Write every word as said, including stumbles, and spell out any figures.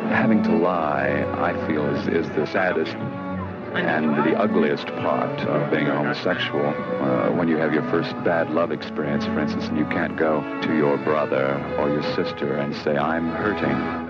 having to lie, I feel, is, is the saddest and the ugliest part of being a homosexual. Uh, when you have your first bad love experience, for instance, and you can't go to your brother or your sister and say, I'm hurting.